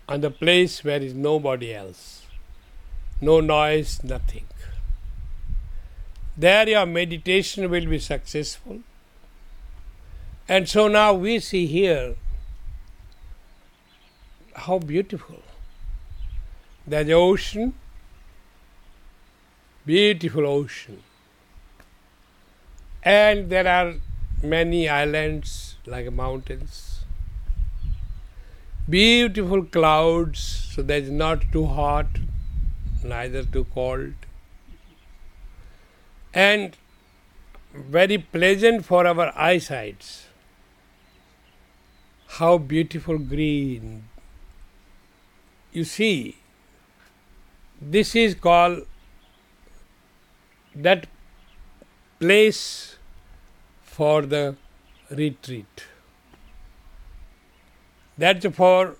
on the place where is nobody else. No noise, nothing. There your meditation will be successful. And so now we see here how beautiful. There's the ocean, beautiful ocean. And there are many islands like mountains. Beautiful clouds, so that it's not too hot, neither too cold. And very pleasant for our eyesight. How beautiful green. You see, this is called that place for the retreat. That's for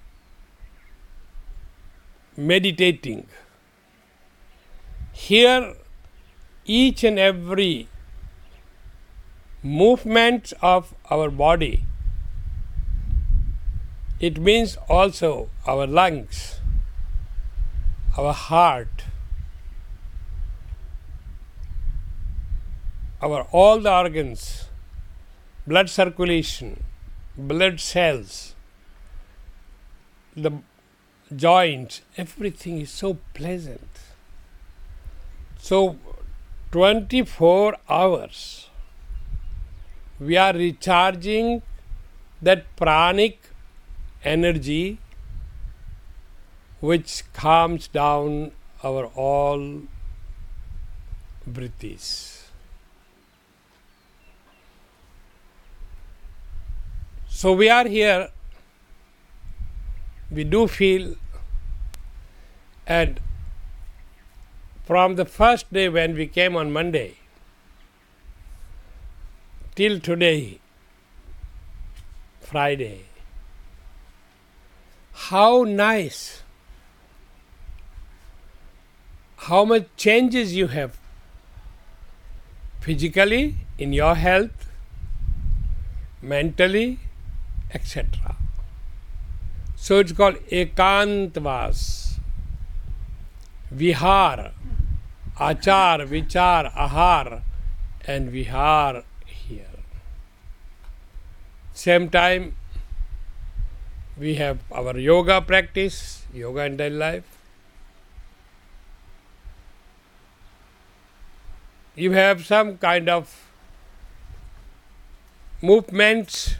meditating. Here, each and every movement of our body, it means also our lungs, our heart, our all the organs, blood circulation, blood cells, the joints, everything is so pleasant. So 24 hours we are recharging that pranic energy which calms down our all breathes. So we are here, we do feel, and from the first day when we came on Monday till today, Friday, how nice, how much changes you have physically, in your health, mentally, etc. So it's called Ekantavas, Vihar, Achar, Vichar, Ahar, and Vihar here. Same time, we have our yoga practice, yoga in daily life. You have some kind of movements.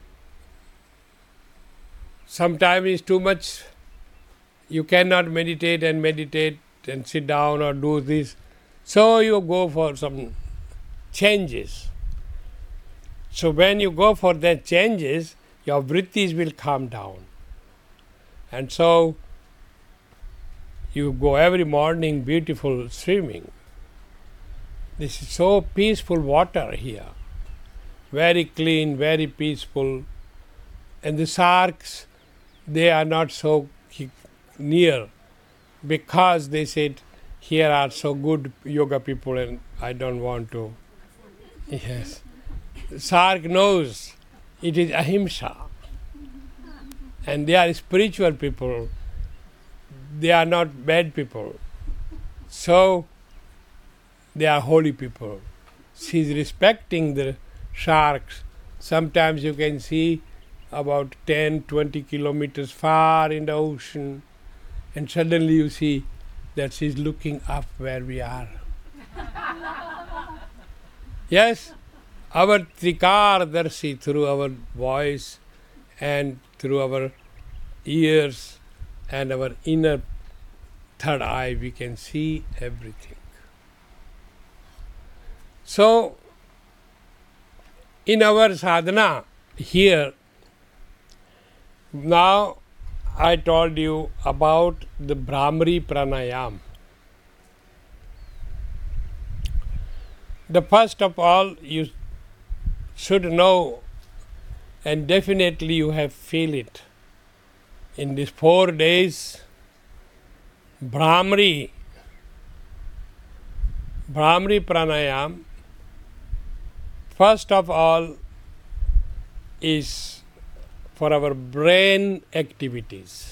Sometimes it's too much. You cannot meditate and sit down or do this. So you go for some changes. So when you go for the changes, your vrittis will calm down. And so you go every morning, beautiful swimming. This is so peaceful water here. Very clean, very peaceful. And the sharks, they are not so near because they said, here are so good yoga people and I don't want to. Yes. Shark knows it is ahimsa. And they are spiritual people. They are not bad people. So they are holy people. She is respecting the sharks. Sometimes you can see about 10, 20 kilometers far in the ocean, and suddenly you see that she is looking up where we are. Yes, our Trikardarshi, through our voice and through our ears and our inner third eye, we can see everything. So, in our sadhana here, now I told you about the Bhramari Pranayam. The first of all, you should know, and definitely you have feel it. In these 4 days, Bhramari Pranayam, first of all, is for our brain activities.